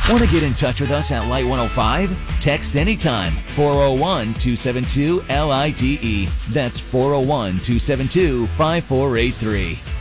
Want to get in touch with us at Light 105? Text anytime, 401-272-LITE. That's 401-272-5483.